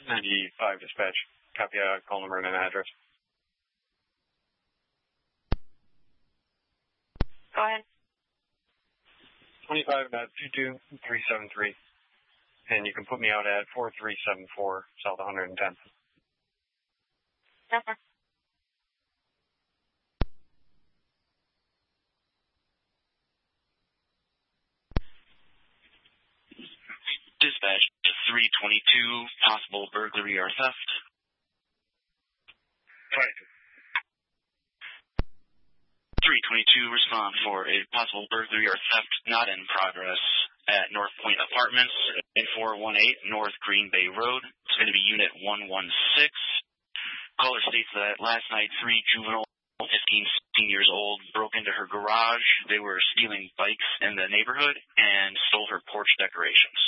95 dispatch. Copy call number and an address. Go ahead. 25.22373. And you can put me out at 4374 South 110th. Okay. Dispatch 322, possible burglary or theft. 322, respond for a possible burglary or theft not in progress at North Point Apartments at 418 North Green Bay Road. It's going to be Unit 116. Caller states that last night 3 juvenile, 15, 16 years old, broke into her garage. They were stealing bikes in the neighborhood and stole her porch decorations.